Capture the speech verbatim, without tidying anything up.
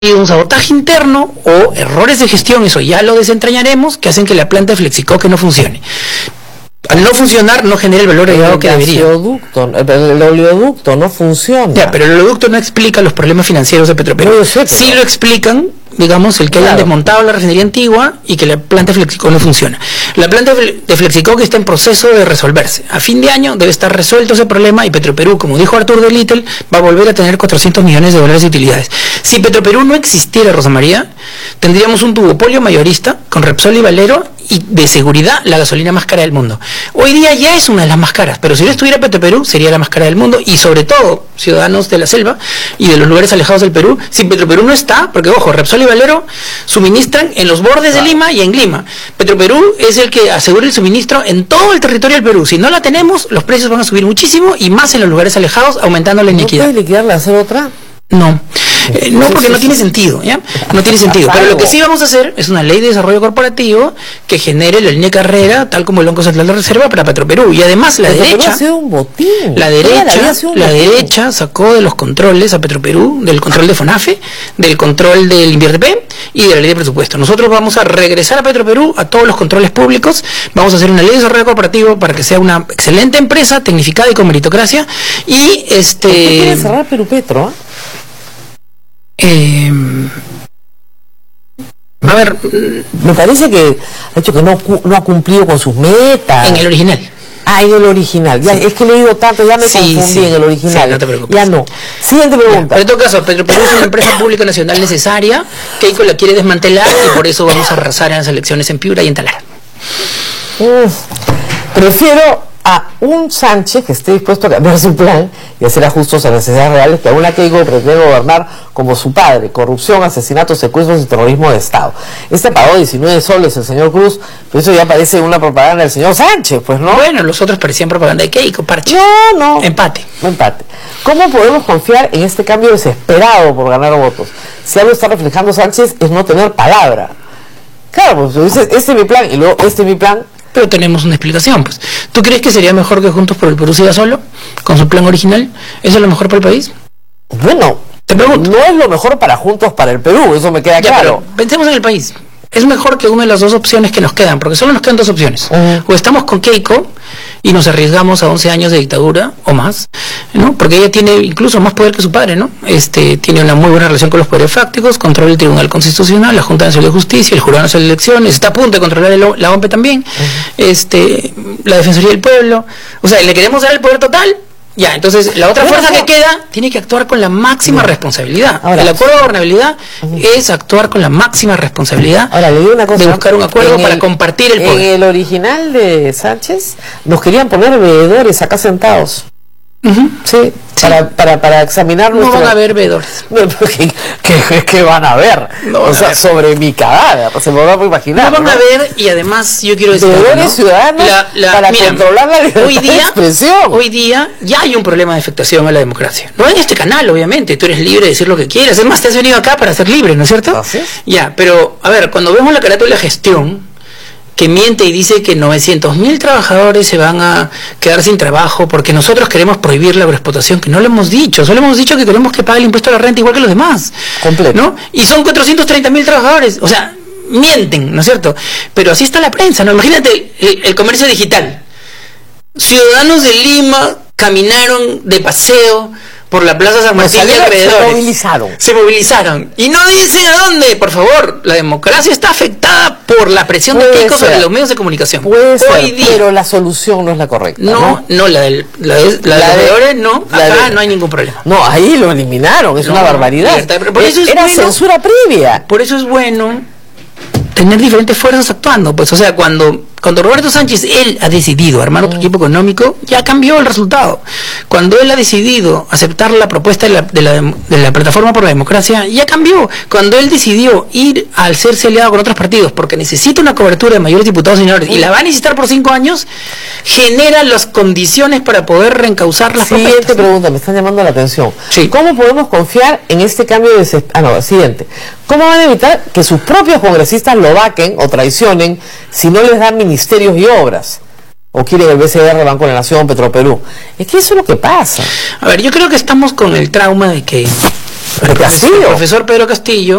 un sabotaje interno o errores de gestión, eso ya lo desentrañaremos, que hacen que la planta de Flexicoque no funcione. Al no funcionar, no genera el valor agregado que debería. Oleoducto, el, el oleoducto no funciona. Ya, pero el oleoducto no explica los problemas financieros de Petroperú. No, sé, sí lo explican, digamos, el que claro. hayan desmontado la refinería antigua y que la planta de Flexicoque no funciona. La planta de Flexicoque está en proceso de resolverse. A fin de año debe estar resuelto ese problema y Petroperú, como dijo Artur de Little, va a volver a tener cuatrocientos millones de dólares de utilidades. Si Petroperú no existiera, Rosa María, tendríamos un duopolio mayorista con Repsol y Valero y de seguridad la gasolina más cara del mundo. Hoy día ya es una de las más caras, pero si no estuviera Petroperú sería la más cara del mundo y sobre todo ciudadanos de la selva y de los lugares alejados del Perú. Si Petroperú no está, porque ojo, Repsol y Valero suministran en los bordes de Lima y en Lima. Petroperú es el que asegura el suministro en todo el territorio del Perú. Si no la tenemos, los precios van a subir muchísimo y más en los lugares alejados, aumentando la inequidad. ¿No puede liquidarla, hacer otra? No, eh, no porque no tiene sentido, ¿ya? No tiene sentido. Pero lo que sí vamos a hacer es una ley de desarrollo corporativo que genere la línea de carrera, tal como el Banco Central de Reserva para Petroperú. Y además la Petroperú derecha, ha sido un botín. la derecha, la derecha sacó de los controles a Petroperú, del control de FONAFE, del control del INVIERTEP y de la ley de presupuesto. Nosotros vamos a regresar a Petroperú a todos los controles públicos. Vamos a hacer una ley de desarrollo corporativo para que sea una excelente empresa, tecnificada y con meritocracia. Y este. ¿Por qué quiere cerrar Perú Petro? Eh, a ver, me parece que ha hecho que no, no ha cumplido con sus metas. En el original. Ah, en el original. Ya, sí. Es que he leído tanto, ya me sí, confundí sí. en el original. Sí, no te preocupes. Ya no. Siguiente pregunta. Pero en todo caso, Petroperú es una empresa pública nacional necesaria. Keiko la quiere desmantelar y por eso vamos a arrasar en las elecciones en Piura y en Talara. Mm, prefiero a un Sánchez que esté dispuesto a cambiar su plan y hacer ajustes a necesidades reales que a una Keiko que pretende gobernar como su padre, corrupción, asesinatos, secuestros y terrorismo de Estado. Este pagó diecinueve soles el señor Cruz, pero eso ya parece una propaganda del señor Sánchez, pues, ¿no? Bueno, los otros parecían propaganda de Keiko, parche. No, no. Empate. Empate. ¿Cómo podemos confiar en este cambio desesperado por ganar votos? Si algo está reflejando Sánchez es no tener palabra. Claro, pues dices, este es mi plan y luego este es mi plan. Pero tenemos una explicación, pues. ¿Tú crees que sería mejor que Juntos por el Perú siga solo, con su plan original? ¿Eso es lo mejor para el país? Bueno, te pregunto. No es lo mejor para Juntos para el Perú, eso me queda ya, claro. Pero pensemos en el país. Es mejor que una de las dos opciones que nos quedan, porque solo nos quedan dos opciones. Uh-huh. O estamos con Keiko y nos arriesgamos a once años de dictadura o más, ¿no? Porque ella tiene incluso más poder que su padre, ¿no? Este tiene una muy buena relación con los poderes fácticos, controla el Tribunal Constitucional, la Junta Nacional de Justicia, el Jurado Nacional de Elecciones, está a punto de controlar el, la O M P también, uh-huh. este la Defensoría del Pueblo. O sea, le queremos dar el poder total. Ya, entonces la otra fuerza que queda tiene que actuar con la máxima responsabilidad. Ahora, el acuerdo de gobernabilidad uh-huh. es actuar con la máxima responsabilidad. Ahora, le digo una cosa, de buscar un acuerdo para el, compartir el poder. En el original de Sánchez nos querían poner veedores acá sentados. Uh-huh. Sí, sí. Para, para, para examinar no nuestro... van a haber veedores. No, ¿qué, qué, ¿Qué van a ver? No o sea, ver. Sobre mi cadáver, se me va a imaginar. No van ¿no? a ver, y además yo quiero decir veedores, ¿no? ciudadanos la, la, para mira, controlar la libertad hoy día, de expresión. Hoy día ya hay un problema de afectación a la democracia. No en este canal, obviamente, tú eres libre de decir lo que quieras. Es más, te has venido acá para ser libre, ¿no es cierto? ¿Así es? Ya, pero a ver, cuando vemos la carátula de la gestión, que miente y dice que novecientos mil trabajadores se van a quedar sin trabajo porque nosotros queremos prohibir la agroexplotación, que no lo hemos dicho, solo hemos dicho que queremos que pague el impuesto a la renta igual que los demás. Completo. ¿No? Y son cuatrocientos treinta mil trabajadores, o sea, mienten, ¿no es cierto? Pero así está la prensa, ¿no? Imagínate el, el comercio digital. Ciudadanos de Lima caminaron de paseo por la Plaza San Martín y alrededores. Se movilizaron. Se movilizaron. Y no dicen a dónde, por favor. La democracia está afectada por la presión Puede de Keiko sobre los medios de comunicación. Puede ser, Hoy día, pero la solución no es la correcta. No, no, no la, del, la de, la la de los veedores no. Acá de, no hay ningún problema. No, ahí lo eliminaron. Es no, una barbaridad. Libertad, por eso es Era bueno, censura previa. Por eso es bueno tener diferentes fuerzas actuando. Pues, o sea, cuando... Cuando Roberto Sánchez, él ha decidido armar otro equipo económico, ya cambió el resultado. Cuando él ha decidido aceptar la propuesta de la, de la, de la Plataforma por la Democracia, ya cambió. Cuando él decidió ir al hacerse aliado con otros partidos, porque necesita una cobertura de mayores diputados y senadores, y la va a necesitar por cinco años, genera las condiciones para poder reencauzar las Siguiente propuestas. pregunta, me están llamando la atención. Sí. ¿Cómo podemos confiar en este cambio de... Desesper- ah, no, siguiente. ¿Cómo van a evitar que sus propios congresistas lo vaquen o traicionen si no les dan ministerios y obras? ¿O quieren el B C R, Banco de la Nación, Petroperú? Es que eso es lo que pasa. A ver, yo creo que estamos con el trauma de que de Castillo. El profesor Pedro Castillo